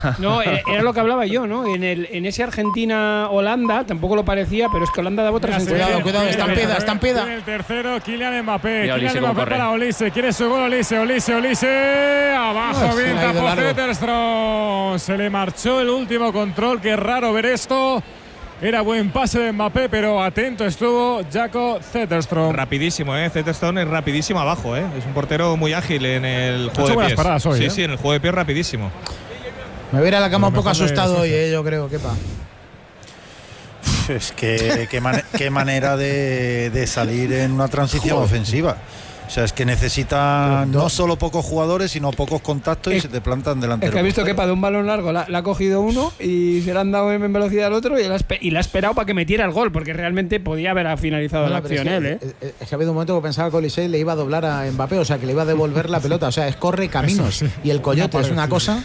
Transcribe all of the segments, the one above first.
No, era lo que hablaba yo, ¿no? En ese Argentina-Holanda tampoco lo parecía, pero es que Holanda da otra sensación. Cuidado, estampida. En el tercero, Kylian Mbappé. Mira, Kylian Mbappé para Olise. Quiere su gol, Olise. Abajo, bien tapó Zetterström. Se le marchó el último control. Qué raro ver esto. Era buen pase de Mbappé, pero atento estuvo Jakob Zetterström. Rapidísimo, Zetterström es rapidísimo abajo, Es un portero muy ágil en el juego de pies. Paradas hoy, sí, en el juego de pies rapidísimo. Me voy a ir a la cama un poco asustado hoy, yo creo, Kepa. Es que qué manera de salir en una transición ofensiva. O sea, es que necesita no solo pocos jugadores, sino pocos contactos y se te plantan delante. Es que ha visto que de un balón largo la ha cogido uno y se le han dado en velocidad al otro y la ha esperado para que metiera el gol, porque realmente podía haber finalizado la acción él. Es que ha habido un momento que pensaba que Olise le iba a doblar a Mbappé, o sea, que le iba a devolver la pelota. O sea, corre caminos. Sí. Y el coyote es una cosa.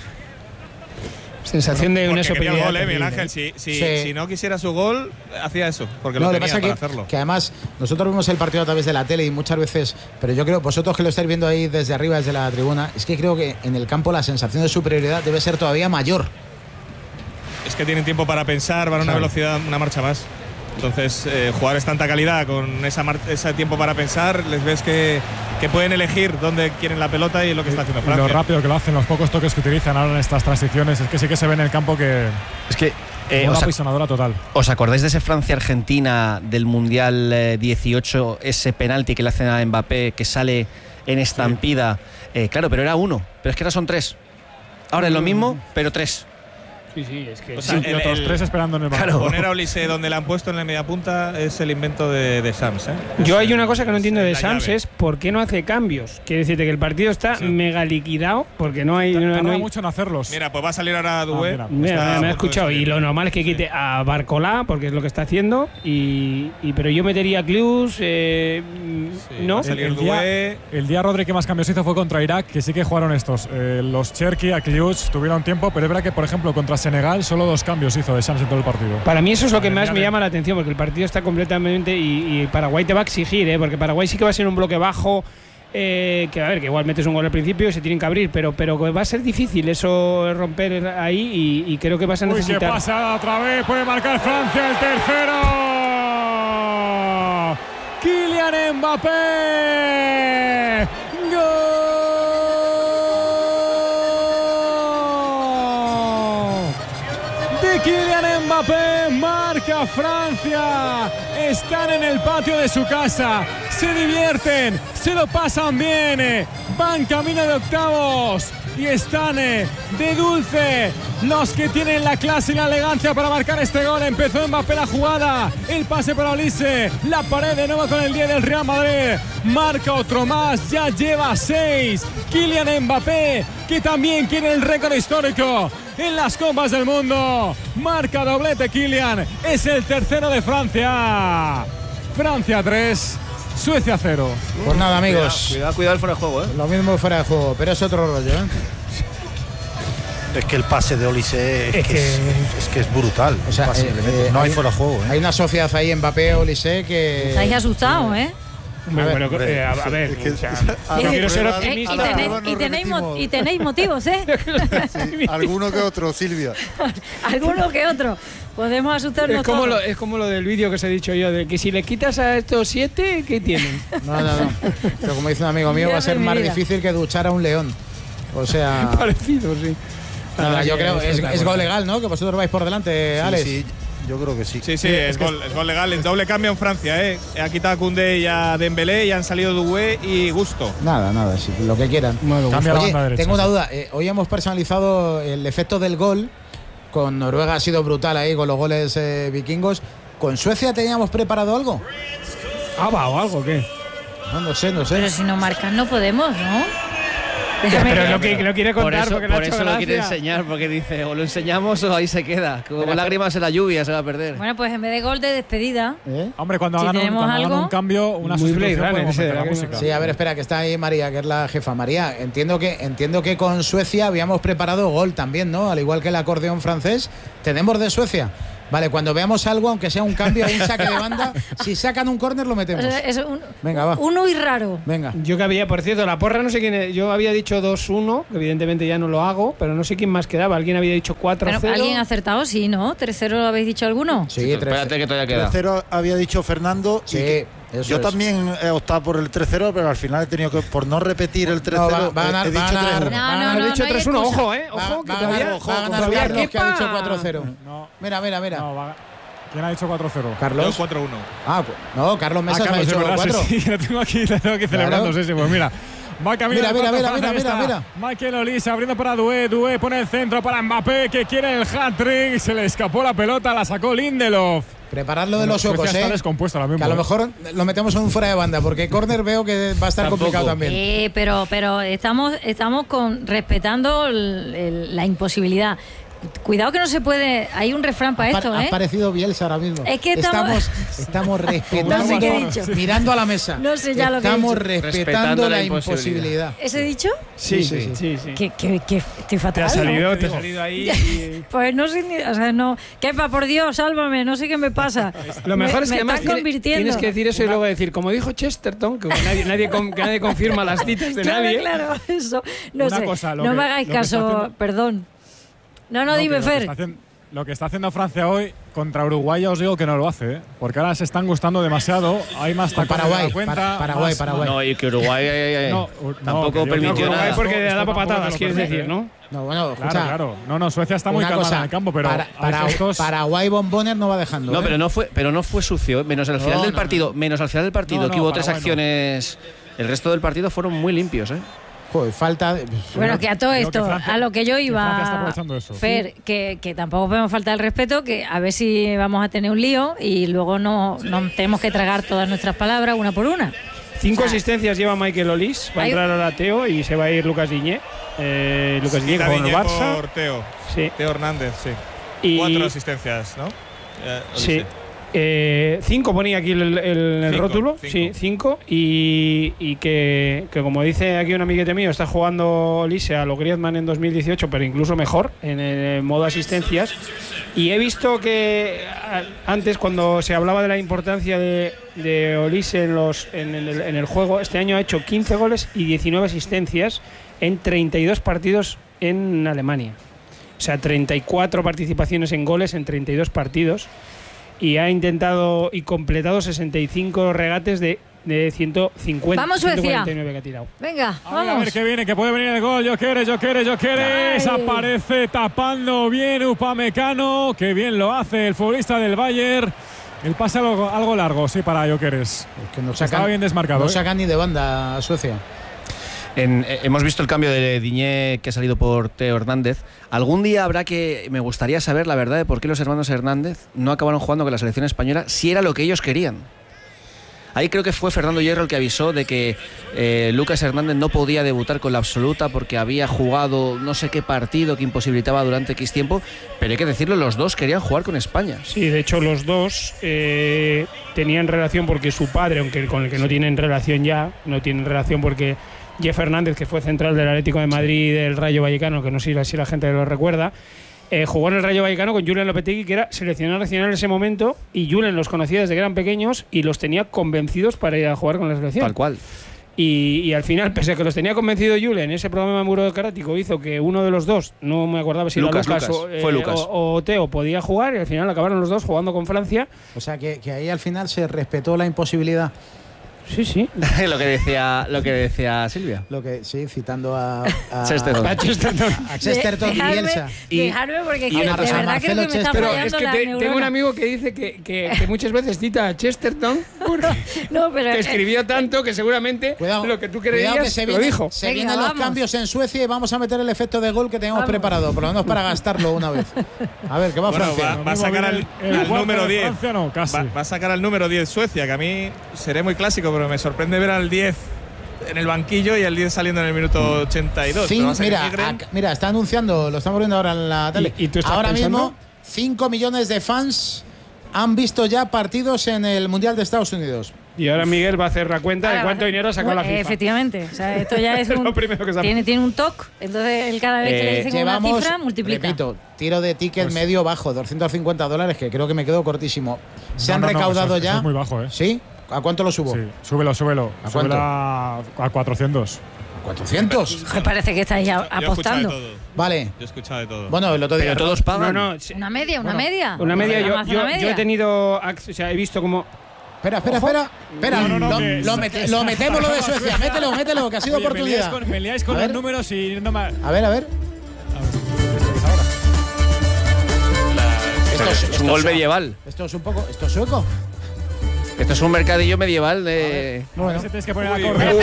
Sensación de una superioridad. Gol, Miguel Ángel. Si no quisiera su gol, hacía eso, porque lo tenía para hacerlo. Que además, nosotros vemos el partido a través de la tele y muchas veces, pero yo creo, vosotros que lo estáis viendo ahí desde arriba, desde la tribuna, es que creo que en el campo la sensación de superioridad debe ser todavía mayor. Es que tienen tiempo para pensar, van a una velocidad, una marcha más. Entonces, jugadores tanta calidad con ese tiempo para pensar, les ves que pueden elegir dónde quieren la pelota y lo que está haciendo Francia. Lo rápido que lo hacen, los pocos toques que utilizan ahora en estas transiciones, es que sí que se ve en el campo que es que una apisonadora total. ¿Os acordáis de ese Francia-Argentina del Mundial 18, ese penalti que le hacen a Mbappé que sale en estampida? Sí. Claro, pero era uno, pero es que ahora son tres. Ahora es lo mismo, pero tres. Sí, es que otros tres esperando en el claro. Poner a Olise donde la han puesto en la media punta es el invento de Sams. Yo hay una cosa que no entiendo de Sams, es por qué no hace cambios. Quiere decirte que el partido está mega liquidado porque no hay. Tarda mucho en hacerlos. Mira, pues va a salir ahora Doué. Mira, me ha escuchado. Y lo normal es que quite a Barcolá porque es lo que está haciendo. Pero yo metería a Klius. ¿No? El día Rodri que más cambios hizo fue contra Irak, que sí que jugaron estos. Los Cherki, a Klius tuvieron tiempo, pero es verdad que, por ejemplo, contra Senegal solo 2 cambios hizo de Sams en todo el partido. Para mí eso es lo que más me llama la atención, porque el partido está completamente y Paraguay te va a exigir, porque Paraguay sí que va a ser un bloque bajo, que a ver, que igual metes un gol al principio y se tienen que abrir, pero va a ser difícil eso romper ahí y creo que vas a necesitar. ¿Qué pasa otra vez? Puede marcar Francia el tercero. Kylian Mbappé. ¡Gol! Kylian Mbappé marca Francia. Están en el patio de su casa, se divierten, se lo pasan bien, van camino de octavos y están de dulce los que tienen la clase y la elegancia para marcar este gol. Empezó Mbappé la jugada, el pase para Olise, la pared de nuevo con el 10 del Real Madrid, marca otro más, ya lleva 6. Kylian Mbappé, que también quiere el récord histórico en las Copas del Mundo, marca doblete Kylian, es el tercero de Francia. Francia 3, Suecia 0. Pues nada, amigos, cuidado el fuera de juego, Lo mismo fuera de juego, pero es otro rollo, Es que el pase de Olise es que es brutal. O sea, no hay fuera de juego. Hay una sociedad ahí, Mbappé-Olise, que estáis asustados, A ver, no quiero ser optimista. Y tenéis motivos, Sí, alguno que otro, Silvia. Alguno que otro. Podemos asustarnos todos. Es como lo del vídeo que os he dicho yo, de que si le quitas a estos 7, ¿qué tienen? No. Pero como dice un amigo mío, va a ser más difícil que duchar a un león. O sea… Parecido, sí. Nada, yo creo es gol legal, ¿no? Que vosotros vais por delante, Alex. Sí, yo creo que sí. Sí, es gol legal. El doble cambio en Francia, Ha quitado a Koundé y a Dembélé y han salido Doué y Gusto. Nada, sí, lo que quieran. Oye, tengo una duda. Hoy hemos personalizado el efecto del gol. Con Noruega ha sido brutal ahí, con los goles vikingos. ¿Con Suecia teníamos preparado algo? ¿O algo qué? No sé. Pero si no marcan no podemos, ¿no? Pero lo quiere contar por eso lo quiere enseñar, porque dice o lo enseñamos o ahí se queda, como lágrimas en la lluvia se va a perder. Bueno, pues en vez de gol de despedida. Hombre, cuando hagan un cambio, una sustitución, podemos meter la música. Sí, a ver, espera, que está ahí María, que es la jefa. María, entiendo que con Suecia habíamos preparado gol también, ¿no? Al igual que el acordeón francés. ¿Tenemos de Suecia Vale, cuando veamos algo, aunque sea un cambio, hay un saque de banda, si sacan un córner lo metemos. Venga, va. Uno y raro. Venga. Yo que había, por cierto, la porra no sé quién es, yo había dicho 2-1, que evidentemente ya no lo hago, pero no sé quién más quedaba. ¿Alguien había dicho 4-0? Pero ¿alguien ha acertado? Sí, ¿no? ¿3-0 lo habéis dicho alguno? Sí, espérate que todavía queda. 3-0 había dicho Fernando. Sí. Yo también he optado por el 3-0, pero al final he tenido que, por no repetir el 3-0, he dicho 3-1. No, he dicho 3-1, ojo, Ojo, que todavía Carlos, que ha dicho 4-0. Mira. ¿Quién ha dicho 4-0? Carlos. 4-1. No, Carlos Mesa me ha dicho 4. Sí, lo tengo aquí celebrándose ese. Pues mira. Va camino. Mira. Michael Olise abriendo para Doué. Doué pone el centro para Mbappé, que quiere el hat-trick. Se le escapó la pelota, la sacó Lindelof. Prepararlo de los ojos, está descompuesto ahora mismo, que a lo mejor lo metemos en un fuera de banda, porque córner veo que va a estar complicado también. Pero estamos respetando la imposibilidad. Cuidado que no se puede. Hay un refrán para esto, Ha parecido Bielsa ahora mismo. Es que estamos respetando. No sé qué he dicho. Mirando a la mesa. No sé ya lo que he dicho. Estamos respetando la imposibilidad. ¿Eso he dicho? Sí. Que estoy fatal. Te ha salido ahí. Pues no sé ni. O sea, no. Kepa, por Dios, sálvame. No sé qué me pasa. Lo mejor es que además tienes que decir eso y luego decir, como dijo Chesterton, que nadie confirma las citas de nadie. Claro, eso. No sé. No me hagáis caso, perdón. No, dime, Fer. Lo que está haciendo Francia hoy contra Uruguay, ya os digo que no lo hace, porque ahora se están gustando demasiado. Hay más tacones de la cuenta. Paraguay. No, y que Uruguay tampoco permitió nada. Porque da patadas, quieres decir, ¿no? No, bueno, escucha, claro. No, Suecia está muy calmada en el campo, pero Paraguay Bomboner no va dejando. No, pero no fue sucio, menos al final del partido, que hubo 3 acciones. El resto del partido fueron muy limpios, Joder, falta. Bueno, que a todo esto, a lo que yo iba, eso. Fer, que tampoco podemos faltar el respeto, que a ver si vamos a tener un lío y luego no tenemos que tragar todas nuestras palabras una por una. 5 asistencias lleva Michael Olise, va a entrar ahora Teo y se va a ir Lucas Diñé. Lucas Diñé con el Barça. Por Teo. Sí. Teo Hernández, sí. Y 4 asistencias, ¿no? Sí. 5 ponía aquí el rótulo, 5 y que como dice aquí un amiguete mío, está jugando Olise a lo Griezmann en 2018, pero incluso mejor en el modo asistencias. Y he visto que antes, cuando se hablaba de la importancia de Olise en el juego, este año ha hecho 15 goles y 19 asistencias en 32 partidos en Alemania. O sea, 34 participaciones en goles en 32 partidos. Y ha intentado y completado 65 regates de 150. Vamos, Suecia. 149 que ha tirado. Venga, vamos. A ver qué viene, que puede venir el gol. Yo quiere. Aparece tapando bien Upamecano. Qué bien lo hace el futbolista del Bayern. El pase algo largo, sí, para Jokeres. Es que no estaba bien desmarcado. No sacan ni de banda a Suecia. Hemos visto el cambio de Diñé, que ha salido por Teo Hernández. Algún día me gustaría saber la verdad de por qué los hermanos Hernández no acabaron jugando con la selección española si era lo que ellos querían. Ahí creo que fue Fernando Hierro el que avisó de que Lucas Hernández no podía debutar con la absoluta porque había jugado no sé qué partido que imposibilitaba durante X tiempo, pero hay que decirlo, los dos querían jugar con España. Sí, de hecho los dos tenían relación porque su padre, aunque con el que no tienen relación ya, no tienen relación porque Jeff Hernández, que fue central del Atlético de Madrid y del Rayo Vallecano, que no sé si la gente lo recuerda, jugó en el Rayo Vallecano con Julen Lopetegui, que era seleccionador nacional en ese momento, y Julen los conocía desde que eran pequeños y los tenía convencidos para ir a jugar con la selección. Tal cual. Y al final, pese a que los tenía convencido Julen, ese problema burocrático hizo que uno de los dos, no me acordaba si era Lucas o Teo, podía jugar, y al final acabaron los dos jugando con Francia. O sea que ahí al final se respetó la imposibilidad. Sí. lo que decía Silvia. Citando a Chesterton y Bielsa. Dejarme porque de verdad que me está fallando la neurona. Tengo un amigo que dice que muchas veces cita a Chesterton que escribió tanto que seguramente lo que tú creías lo dijo. Se vienen los cambios en Suecia y vamos a meter el efecto de gol que teníamos preparado, por lo menos para gastarlo una vez. A ver, ¿qué va Francia? Va a sacar al número 10. Va a sacar al número 10 Suecia, que a mí seré muy clásico, pero me sorprende ver al 10 en el banquillo y al 10 saliendo en el minuto 82. Mira, está anunciando, lo estamos viendo ahora en la tele. ¿Y tú estás ahora pensando? mismo 5 millones de fans han visto ya partidos en el Mundial de Estados Unidos. Y ahora Miguel va a hacer la cuenta de cuánto dinero ha sacado la FIFA. Efectivamente. O sea, esto ya es lo primero que tiene un toque. Entonces, él cada vez que le dicen una cifra, multiplica. Repito, tiro de ticket medio bajo, $250, que creo que me quedo cortísimo. ¿Se han recaudado ya? Eso es muy bajo, ¿eh? ¿Sí? ¿A cuánto lo subo? Sí, súbelo. ¿A cuánto? A 400. ¿400? Me parece que estáis apostando. Vale. Yo he escuchado de todo. Bueno, el otro día. Pero todos pagan. No, Una media. Una media. Yo he tenido. O sea, he visto como. Espera. Lo metemos lo de Suecia. Mételo, que ha sido oportunidad. Me liáis con los números y no más. A ver. Esto es un gol medieval. Esto es sueco. Esto es un mercadillo medieval de. Bueno, tienes que poner a correr.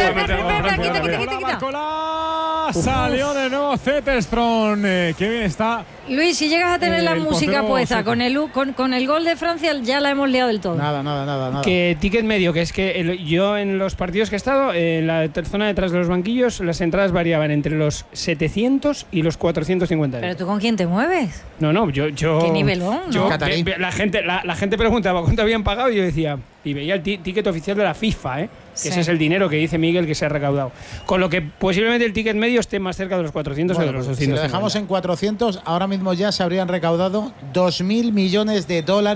Quita. Salió de nuevo Zetterström. Qué bien está. Luis, si llegas a tener la música puesta con el gol de Francia, ya la hemos liado del todo. Nada. Que ticket medio, que es que yo en los partidos que he estado, en la zona detrás de los banquillos, las entradas variaban entre los 700 y los 450. ¿Pero tú con quién te mueves? No, yo. ¿Qué nivelón? La gente preguntaba cuánto habían pagado y yo decía. Y veía el ticket oficial de la FIFA, que ese es el dinero que dice Miguel que se ha recaudado. Con lo que posiblemente el ticket medio esté más cerca de los 400 o de los 200. Si lo dejamos en 400, ahora mismo ya se habrían recaudado $2.000 millones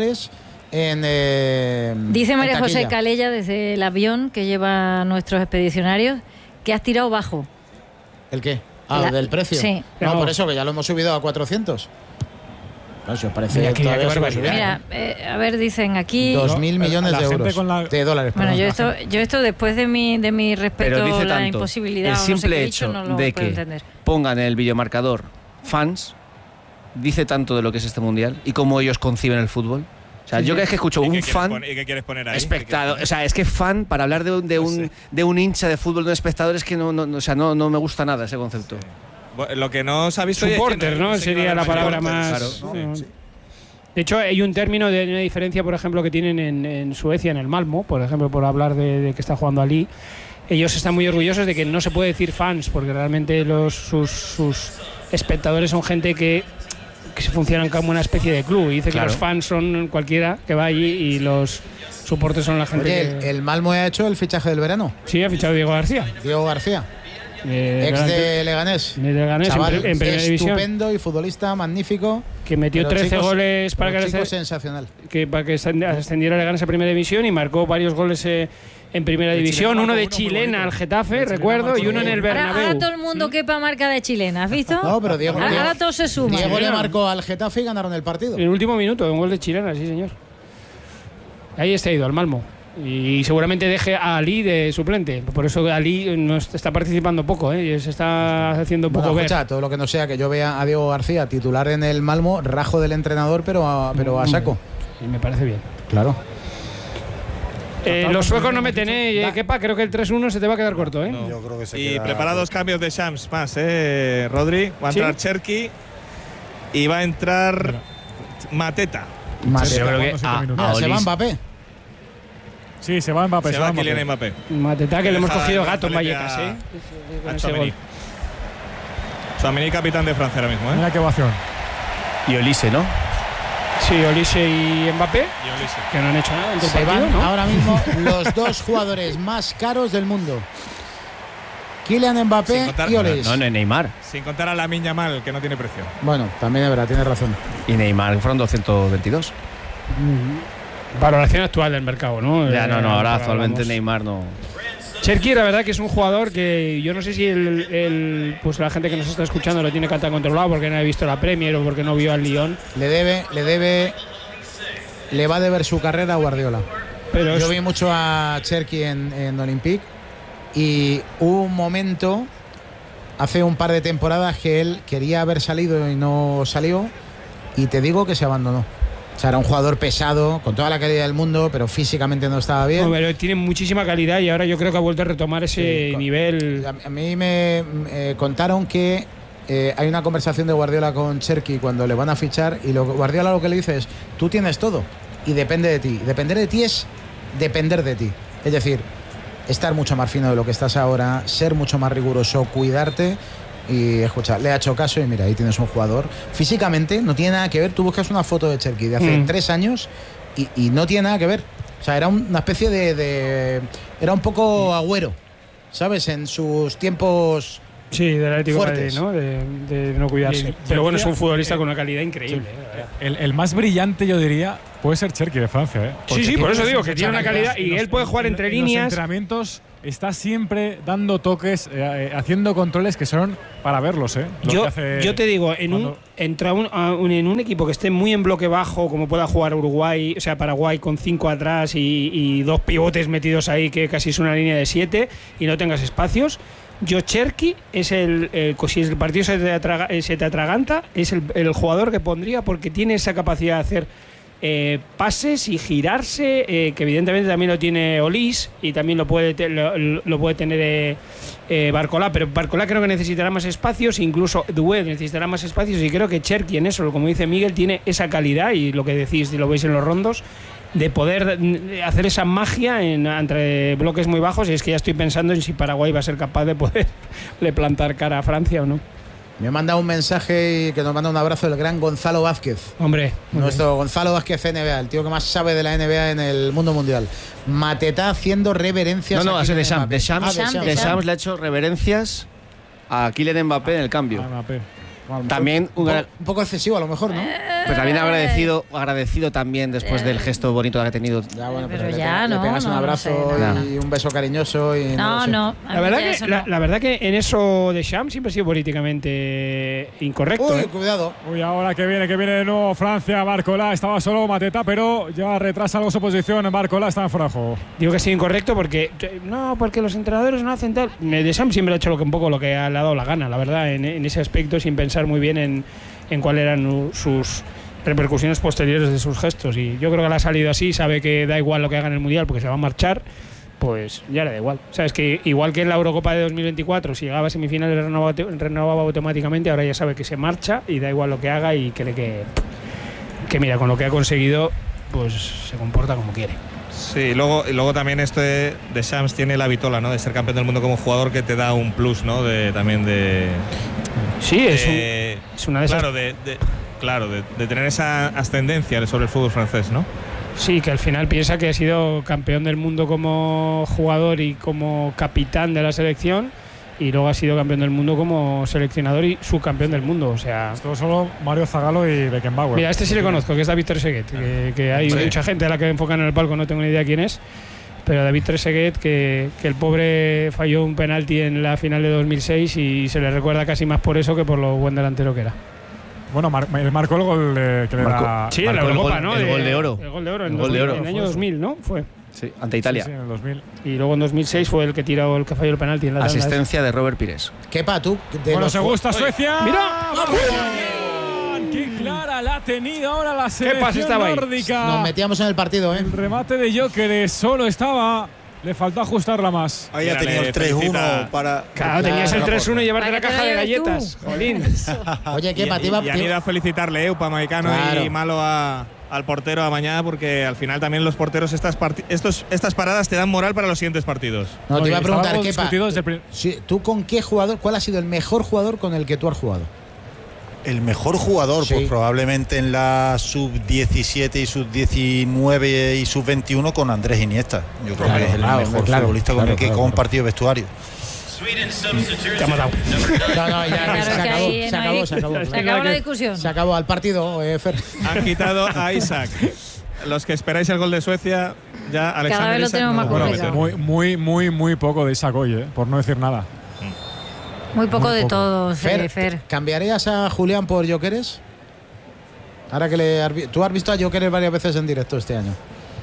en. Dice María José Calella desde el avión que lleva nuestros expedicionarios que has tirado bajo. ¿El qué? ¿Del precio? Sí. No, por eso, que ya lo hemos subido a 400. No, si os parece Mira, a ver, dicen aquí 2.000 millones de euros, de dólares. Bueno, yo esto después de mi respeto a la imposibilidad, el simple hecho no de que entender. Pongan en el videomarcador fans dice tanto de lo que es este mundial y cómo ellos conciben el fútbol. O sea, yo cada vez que escucho un fan. ¿Y qué quieres poner ahí? Espectador. O sea, es que fan, para hablar de un hincha de fútbol, de un espectador, es que no me gusta nada ese concepto. Sí. Lo que no se ha visto. Supporter, ¿no? Sería la palabra más. Claro. Sí. De hecho, hay un término de una diferencia, por ejemplo, que tienen en Suecia, en el Malmo, por ejemplo, por hablar de que está jugando Ali. Ellos están muy orgullosos de que no se puede decir fans, porque realmente sus espectadores son gente que funcionan como una especie de club. Y dice que los fans son cualquiera que va allí y los supporters son la gente. Oye, ¿el Malmo ha hecho el fichaje del verano? Sí, ha fichado Diego García. Ex de Leganés. Chaval, en primera división. Estupendo y futbolista magnífico. Que metió 13 goles para que sensacional. Para que ascendiera Leganés a primera división y marcó varios goles en primera división. Uno de Chilena al Getafe, recuerdo, y uno en el Bernabéu. Ahora todo el mundo quepa marca de Chilena, ¿has visto? No, pero Diego. Ahora todo se suma. Diego le marcó al Getafe y ganaron el partido. En el último minuto, un gol de Chilena, sí, señor. Ahí está ido, al Malmo. Y seguramente deje a Ali de suplente. Por eso Ali no está participando poco, se está haciendo poco ver. Todo lo que no sea que yo vea a Diego García titular en el Malmo, rajo del entrenador, pero a saco. Y me parece bien. Claro. Los suecos no meten, Kepa, creo que el 3-1 se te va a quedar corto, No, yo creo que se y preparados cambios de Shams más, Rodri. Va a entrar Cherki y va a entrar Mateta. Yo creo que se va Mbappé. Sí, se va Mbappé. Se va Kylian Mbappé. Mateta, que le hemos cogido gato en Vallecas, Tchouaméni, capitán de Francia ahora mismo, Mira qué ovación. Y Olise, ¿no? Sí, Olise y Mbappé. Que no han hecho nada. Se van ahora mismo los dos jugadores más caros del mundo. Kylian Mbappé y Olise. No, Neymar. Sin contar a Lamine Yamal, que no tiene precio. Bueno, también es verdad, tiene razón. Y Neymar fueron 222. Valoración actual del mercado, ¿no? Ya, ahora actualmente Neymar no. Cherki, la verdad que es un jugador que yo no sé si pues la gente que nos está escuchando lo tiene tan controlado porque no ha visto la Premier o porque no vio al Lyon. Le va a deber su carrera a Guardiola. Pero yo vi mucho a Cherki en Olympique y hubo un momento hace un par de temporadas que él quería haber salido y no salió y te digo que se abandonó. O sea, era un jugador pesado, con toda la calidad del mundo, pero físicamente no estaba bien. No, pero tiene muchísima calidad y ahora yo creo que ha vuelto a retomar ese nivel. A mí me contaron que hay una conversación de Guardiola con Cherki cuando le van a fichar y Guardiola lo que le dice es, tú tienes todo y depende de ti. Depender de ti es depender de ti. Es decir, estar mucho más fino de lo que estás ahora, ser mucho más riguroso, cuidarte. Y escucha, le ha hecho caso y mira, ahí tienes un jugador. Físicamente no tiene nada que ver. Tú buscas una foto de Cherki de hace 3 años y no tiene nada que ver. O sea, era una especie era un poco Agüero, ¿sabes? En sus tiempos. Sí, del Atlético de Madrid, ¿no? De no cuidarse. Pero bueno, es un futbolista con una calidad increíble. Sí. El más brillante, yo diría, puede ser Cherki de Francia, ¿eh? Sí, por eso digo que tiene una calidad y él puede jugar entre líneas. En los entrenamienos está siempre dando toques, haciendo controles que son para verlos, ¿eh? Yo te digo, en un equipo que esté muy en bloque bajo, como pueda jugar Uruguay, o sea, Paraguay con 5 atrás y 2 pivotes metidos ahí, que casi es una línea de 7, y no tengas espacios. Cherki es si el partido se te atraganta, es el jugador que pondría, porque tiene esa capacidad de hacer pases y girarse, que evidentemente también lo tiene Olís y también lo puede tener Barcolá, pero Barcolá creo que necesitará más espacios, incluso Doué necesitará más espacios, y creo que Cherki en eso, como dice Miguel, tiene esa calidad, y lo que decís, y lo veis en los rondos, de poder hacer esa magia entre bloques muy bajos. Y es que ya estoy pensando en si Paraguay va a ser capaz de poderle plantar cara a Francia o no. Me ha mandado un mensaje que nos manda un abrazo del gran Gonzalo Vázquez. Hombre, nuestro Gonzalo Vázquez NBA, el tío que más sabe de la NBA en el mundo mundial. Mateta haciendo reverencias. No, hace Deschamps le ha hecho reverencias a Kylian Mbappé en el cambio. También un poco excesivo a lo mejor, ¿no? Pero también agradecido también después del gesto bonito que ha tenido. Ya, bueno, pero le pegas un abrazo y un beso cariñoso. Y no. La verdad que en eso Deschamps siempre ha sido políticamente incorrecto. Uy, cuidado. Uy, ahora que viene de nuevo Francia, Barcolá. Estaba solo Mateta, pero ya retrasa algo su posición. Barcolá está en fuera de juego. Digo que ha sido incorrecto porque los entrenadores no hacen tal. Deschamps siempre ha hecho un poco lo que le ha dado la gana, la verdad, en ese aspecto, sin pensar muy bien en cuáles eran sus repercusiones posteriores de sus gestos, y yo creo que le ha salido así, sabe que da igual lo que haga en el Mundial porque se va a marchar, pues ya le da igual. O sea, es que igual que en la Eurocopa de 2024, si llegaba a semifinales renovaba automáticamente, ahora ya sabe que se marcha y da igual lo que haga, y cree que mira, con lo que ha conseguido, pues se comporta como quiere. Sí, luego también esto de Shams tiene la vitola, ¿no? De ser campeón del mundo como jugador, que te da un plus, ¿no? Sí, es una de esas. Claro, de tener esa ascendencia sobre el fútbol francés, ¿no? Sí, que al final piensa que ha sido campeón del mundo como jugador y como capitán de la selección, y luego ha sido campeón del mundo como seleccionador y subcampeón del mundo. O sea, esto solo Mario Zagallo y Beckenbauer. Mira, sí le conozco, que es David Trezeguet, que hay mucha gente a la que enfocan en el palco, no tengo ni idea quién es, pero David Trezeguet, que el pobre falló un penalti en la final de 2006 y se le recuerda casi más por eso que por lo buen delantero que era. Bueno, marcó el gol que le da. Sí, en la Eurocopa, ¿no? El gol de oro. El gol de oro en el año 2000, ¿no? Fue. Sí, ante Italia. Sí, en el 2000. Y luego en 2006 fue el que falló el penalti en la asistencia de Robert Pires. Kepa, tú. Bueno, se gusta Suecia. ¡Mira! ¡Qué clara la ha tenido ahora la selección nórdica! Nos metíamos en el partido, ¿eh? El remate de Gyökeres solo estaba. Le faltó ajustarla más. Ahí ya tenía el 3-1 para. Claro, tenías el 3-1 y llevarte la caja de galletas. Jolín. Oye, Kepa, y han ido a felicitarle Upamecano y Malo al portero a mañana, porque al final también los porteros estas paradas te dan moral para los siguientes partidos. No, te iba a preguntar, Kepa, ¿tú con qué jugador, cuál ha sido el mejor jugador con el que tú has jugado? El mejor jugador, sí. Pues probablemente en la sub-17 y sub-19 y sub-21 con Andrés Iniesta. Yo creo que es el mejor futbolista con el que he compartido vestuario. Te ha matado. Se acabó la discusión. Se acabó al partido, Fer. Han quitado a Isaac. Los que esperáis el gol de Suecia, ya Alexander cada vez lo tenemos más complicado. Muy poco de Isaac hoy, por no decir nada. Muy poco de todo, Fer. ¿Cambiarías a Julián por Gyökeres? Ahora que tú has visto a Gyökeres varias veces en directo este año.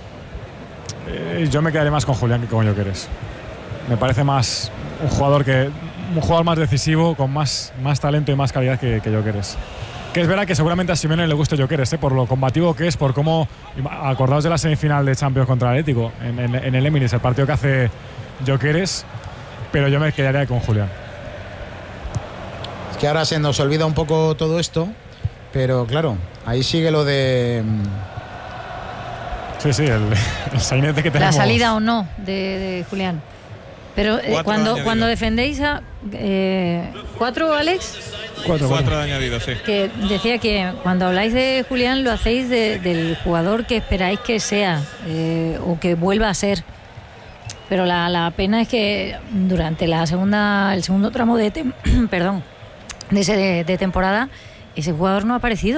Yo me quedaré más con Julián que con Gyökeres. Me parece más un jugador más decisivo, con más talento y más calidad que Gyökeres. Que es verdad que seguramente a Simeone le gusta Gyökeres, por lo combativo que es, por cómo. Acordaos de la semifinal de Champions contra el Atlético en el Emirates, el partido que hace Gyökeres, pero yo me quedaría con Julián. Es que ahora se nos olvida un poco todo esto, pero claro, ahí sigue lo de. Sí, el sainete que tenemos. La salida o no de Julián. Pero cuando defendéis a. ¿4, Alex? 4 de añadido, sí. Que decía que cuando habláis de Julián lo hacéis del jugador que esperáis que sea o que vuelva a ser. Pero la pena es que durante el segundo tramo de temporada, ese jugador no ha aparecido.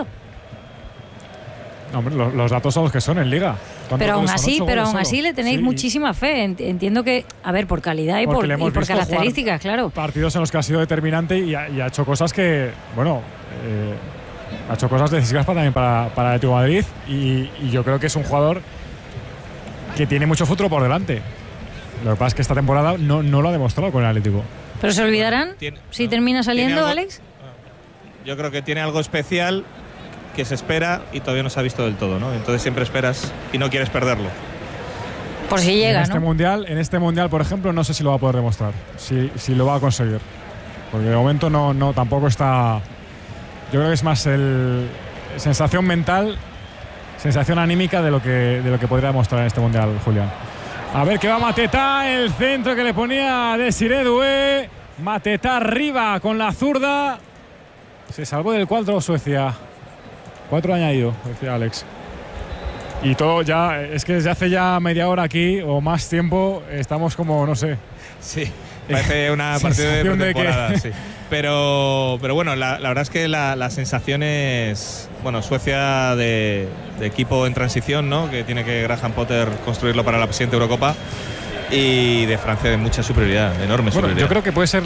Hombre, los datos son los que son en Liga. Pero aún así le tenéis muchísima fe. Entiendo que, a ver, por calidad y por características, claro. Partidos en los que ha sido determinante y ha hecho cosas que, bueno, ha hecho cosas decisivas también para el Atlético de Madrid y yo creo que es un jugador que tiene mucho futuro por delante. Lo que pasa es que esta temporada no lo ha demostrado con el Atlético. ¿Pero se olvidarán si termina saliendo, Alex? Yo creo que tiene algo especial que se espera y todavía no se ha visto del todo, ¿no? Entonces siempre esperas y no quieres perderlo. Por si llega, en este mundial, por ejemplo, no sé si lo va a poder demostrar, si lo va a conseguir. Porque de momento no tampoco está. Yo creo que es más sensación mental, sensación anímica de lo que podría demostrar en este mundial, Julián. A ver que va Mateta, el centro que le ponía Desiré Doué. Mateta arriba con la zurda. Se salvó del 4 Suecia. 4 añadido, decía Alex. Y todo ya, es que desde hace ya media hora aquí o más tiempo estamos como, no sé. Sí, parece una partida de pretemporada, sí. Pero bueno, la verdad es que la sensación es, bueno, Suecia de equipo en transición, ¿no? Que tiene que Graham Potter construirlo para la siguiente Eurocopa, y de Francia de mucha superioridad, enorme superioridad. Yo creo que puede ser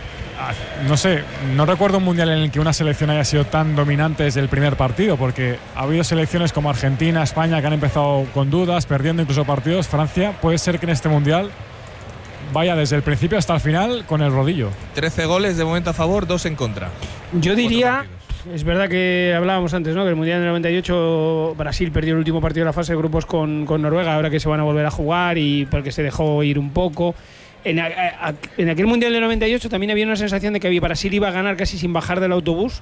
no sé, no recuerdo un mundial en el que una selección haya sido tan dominante desde el primer partido, porque ha habido selecciones como Argentina, España, que han empezado con dudas, perdiendo incluso partidos. Francia puede ser que en este mundial vaya desde el principio hasta el final con el rodillo. 13 goles de momento a favor, 2 en contra. Yo diría, es verdad que hablábamos antes, ¿no? Que el mundial del 98 Brasil perdió el último partido de la fase de grupos con Noruega, ahora que se van a volver a jugar y porque se dejó ir un poco. En aquel mundial del 98 también había una sensación de que Brasil iba a ganar casi sin bajar del autobús,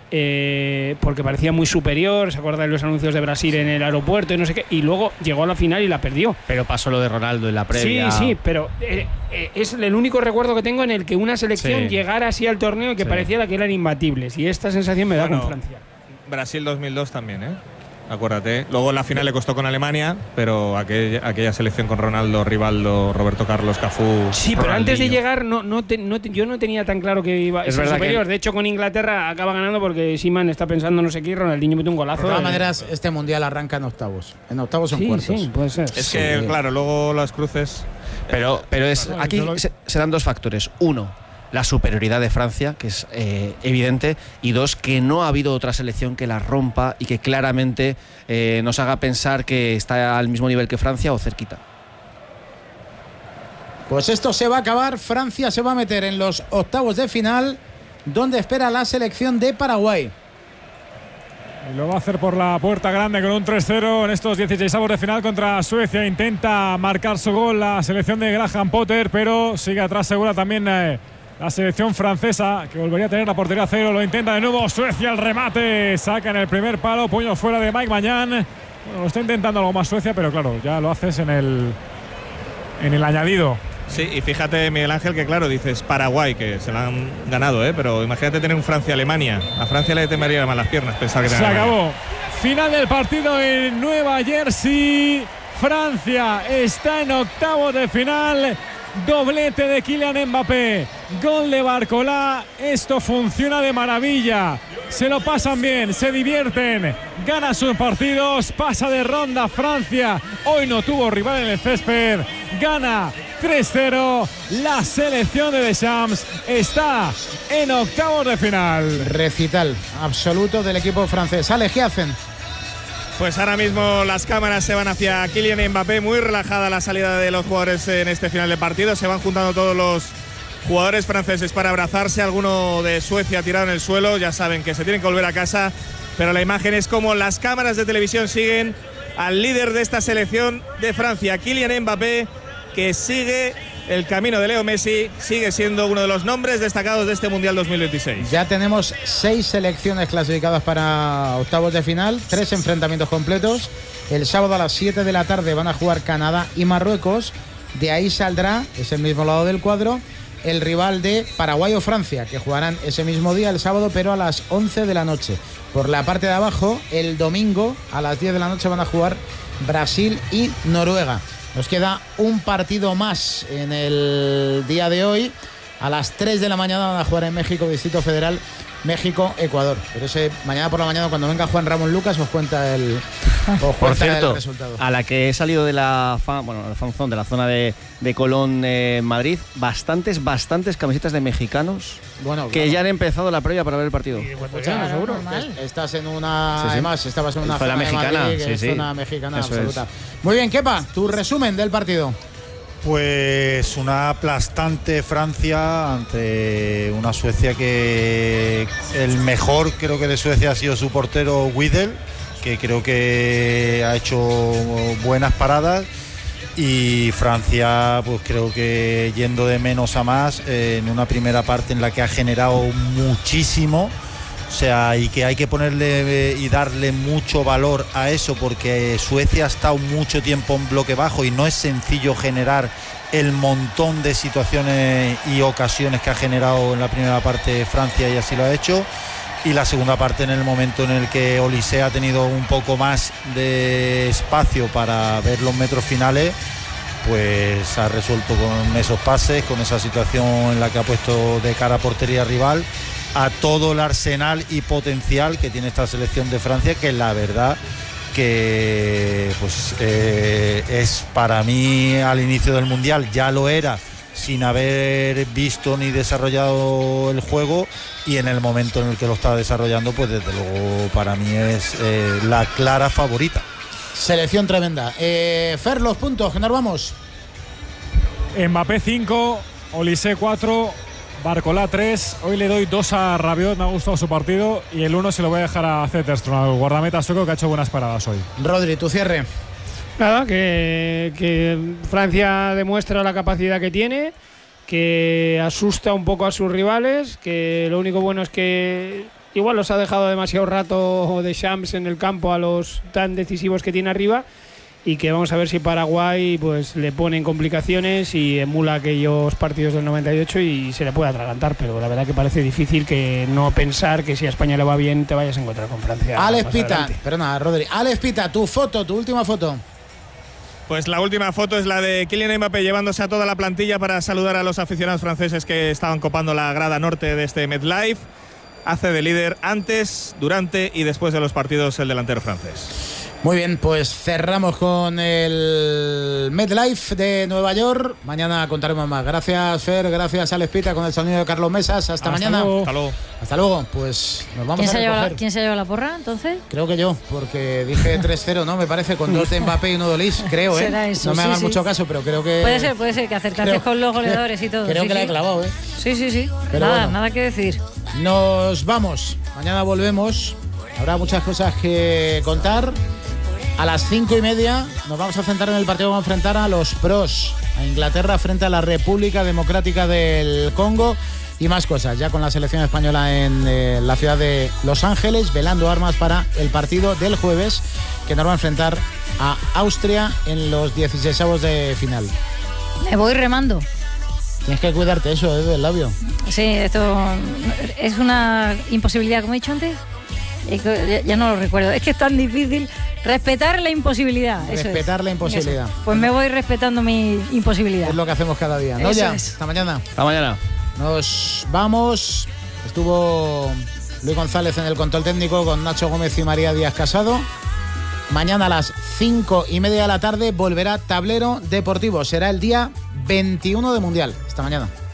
porque parecía muy superior. ¿Se acuerdan de los anuncios de Brasil en el aeropuerto y no sé qué? Y luego llegó a la final y la perdió. Pero pasó lo de Ronaldo en la previa. Sí, pero es el único recuerdo que tengo en el que una selección llegara así al torneo y que pareciera que eran imbatibles. Y esta sensación me da con Francia. Brasil 2002 también, ¿eh? Acuérdate. Luego la final le costó con Alemania, pero aquella selección con Ronaldo, Rivaldo, Roberto Carlos, Cafú. Sí, pero antes de llegar yo no tenía tan claro que iba a ser superior. De hecho, con Inglaterra acaba ganando porque Seaman está pensando no sé qué, Ronaldinho mete un golazo. De todas maneras, este mundial arranca en octavos. En octavos son cuartos. Sí, puede ser. Es que, claro, luego las cruces. Pero aquí se dan dos factores. Uno, la superioridad de Francia, que es evidente, y dos, que no ha habido otra selección que la rompa y que claramente nos haga pensar que está al mismo nivel que Francia o cerquita. Pues esto se va a acabar. Francia se va a meter en los octavos de final, donde espera la selección de Paraguay. Y lo va a hacer por la puerta grande con un 3-0 en estos 16avos de final contra Suecia. Intenta marcar su gol la selección de Graham Potter, pero sigue atrás segura también la selección francesa, que volvería a tener la portería a cero. Lo intenta de nuevo Suecia, el remate, saca en el primer palo, puño fuera de Mike Maignan. Bueno, lo está intentando algo más Suecia, pero claro, ya lo haces en el añadido. Sí, y fíjate, Miguel Ángel, que claro, dices Paraguay, que se la han ganado, pero imagínate tener un Francia-Alemania. A Francia le temería mal las piernas pensar que se acabó. Final del partido en Nueva Jersey. Francia está en octavos de final. Doblete de Kylian Mbappé, gol de Barcola. Esto funciona de maravilla. Se lo pasan bien, se divierten, gana sus partidos, pasa de ronda Francia. Hoy no tuvo rival en el césped, gana 3-0. La selección de Deschamps está en octavos de final. Recital absoluto del equipo francés. Ale, ¿qué hacen? Pues ahora mismo las cámaras se van hacia Kylian Mbappé, muy relajada la salida de los jugadores en este final de partido. Se van juntando todos los jugadores franceses para abrazarse, alguno de Suecia tirado en el suelo. Ya saben que se tienen que volver a casa, pero la imagen es como las cámaras de televisión siguen al líder de esta selección de Francia, Kylian Mbappé, que sigue el camino de Leo Messi, sigue siendo uno de los nombres destacados de este Mundial 2026. Ya tenemos 6 selecciones clasificadas para octavos de final, 3 enfrentamientos completos. El sábado a las 7 de la tarde van a jugar Canadá y Marruecos. De ahí saldrá, es el mismo lado del cuadro, el rival de Paraguay o Francia, que jugarán ese mismo día, el sábado, pero a las 11 de la noche. Por la parte de abajo, el domingo a las 10 de la noche van a jugar Brasil y Noruega. Nos queda un partido más en el día de hoy. A las 3 de la mañana van a jugar en México, Distrito Federal, México-Ecuador. Pero ese mañana por la mañana, cuando venga Juan Ramón Lucas, os cuenta el resultado. A la que he salido de la fanzone, de la zona de Colón, Madrid, bastantes camisetas de mexicanos que ya han empezado la previa para ver el partido. Seguro. Estás en una... Sí. Además, estabas en una zona mexicana, Madrid, que es zona mexicana absoluta. Muy bien, Kepa, tu resumen del partido. Pues una aplastante Francia ante una Suecia que el mejor creo que de Suecia ha sido su portero Widel, que creo que ha hecho buenas paradas, y Francia pues creo que yendo de menos a más en una primera parte en la que ha generado muchísimo. O sea, y que hay que ponerle y darle mucho valor a eso, porque Suecia ha estado mucho tiempo en bloque bajo y no es sencillo generar el montón de situaciones y ocasiones que ha generado en la primera parte Francia, y así lo ha hecho. Y la segunda parte, en el momento en el que Olise ha tenido un poco más de espacio para ver los metros finales, pues ha resuelto con esos pases, con esa situación en la que ha puesto de cara a portería rival, a todo el arsenal y potencial que tiene esta selección de Francia, que la verdad que pues es para mí al inicio del Mundial, ya lo era sin haber visto ni desarrollado el juego, y en el momento en el que lo está desarrollando, pues desde luego para mí es la clara favorita. Selección tremenda. Fer, los puntos, que nos vamos. Mbappé 5, Olise 4, Barcola 3. Hoy le doy 2 a Rabiot, me ha gustado su partido, y el 1 se lo voy a dejar a Zetterström, al guardameta sueco, que ha hecho buenas paradas hoy. Rodri, tu cierre. Nada, que Francia demuestra la capacidad que tiene, que asusta un poco a sus rivales, que lo único bueno es que igual los ha dejado demasiado rato de Champs en el campo a los tan decisivos que tiene arriba, y que vamos a ver si Paraguay pues le pone en complicaciones y emula aquellos partidos del 98 y se le puede atragantar, pero la verdad que parece difícil que no pensar que si a España le va bien te vayas a encontrar con Francia. Alex Pita, perdona, Rodri. Alex Pita, tu última foto. Pues la última foto es la de Kylian Mbappé llevándose a toda la plantilla para saludar a los aficionados franceses que estaban copando la grada norte de este MetLife. Hace de líder antes, durante y después de los partidos el delantero francés. Muy bien, pues cerramos con el MetLife de Nueva York. Mañana contaremos más. Gracias, Fer, gracias, Alex Pita, con el sonido de Carlos Mesas. Hasta mañana. Luego. Hasta luego. Pues nos vamos a recoger. ¿Quién se lleva la porra, entonces? Creo que yo, porque dije 3-0, ¿no? Me parece, con 2 de Mbappé y 1 de Olise, creo, ¿eh? Será eso, no me hagan mucho caso, pero creo que... Puede ser, que acertaste con los goleadores y todo. Creo que la he clavado, ¿eh? Sí. Pero nada que decir. Nos vamos. Mañana volvemos. Habrá muchas cosas que contar. A las 5:30 nos vamos a centrar en el partido que va a enfrentar a los pros, a Inglaterra frente a la República Democrática del Congo, y más cosas, ya con la selección española en la ciudad de Los Ángeles, velando armas para el partido del jueves, que nos va a enfrentar a Austria en los 16avos de final. Me voy remando. Tienes que cuidarte eso, del labio. Sí, esto es una imposibilidad, como he dicho antes. Ya no lo recuerdo. Es que es tan difícil respetar la imposibilidad. Respetar la imposibilidad. Eso. Pues me voy respetando mi imposibilidad. Es lo que hacemos cada día. ¿No? Ya. Hasta mañana. Hasta mañana. Nos vamos. Estuvo Luis González en el control técnico con Nacho Gómez y María Díaz Casado. Mañana a las 5:30 de la tarde volverá Tablero Deportivo. Será el día 21 de Mundial. Hasta mañana.